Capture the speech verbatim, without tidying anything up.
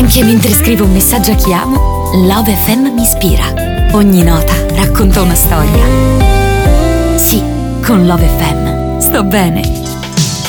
Anche mentre scrivo un messaggio a chi amo, Love F M mi ispira. Ogni nota racconta una storia. Sì, con Love F M sto bene.